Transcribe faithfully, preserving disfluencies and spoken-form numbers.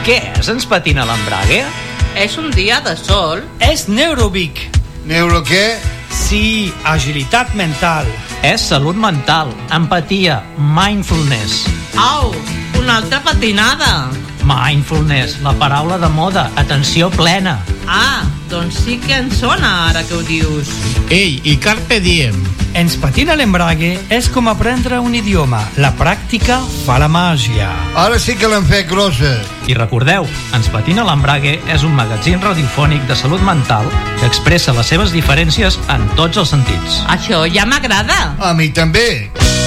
Què és Ens patina l'embrague? És un dia de sol. És Neurobic. Neuro què? Sí, agilitat mental. És salut mental, empatia, mindfulness. Au, una altra patinada. Mindfulness, la paraula de moda, atenció plena. Ah, doncs sí que en sona ara que ho dius. Ei, i Carpe Diem. Ens patina l'embrague és com aprendre un idioma. La pràctica fa la màgia. Ara sí que l'hem fet grossa. I recordeu, Ens patina l'embrague és un magazín radiofònic de salut mental que expressa les seves diferències en tots els sentits. Això ja m'agrada. A mi també.